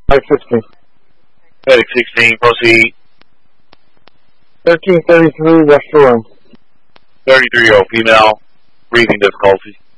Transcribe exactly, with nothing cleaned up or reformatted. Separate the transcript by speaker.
Speaker 1: five sixteen.
Speaker 2: Medic sixteen, proceed.
Speaker 1: thirteen thirty-three, West Room.
Speaker 2: thirty-three year old female, breathing difficulty.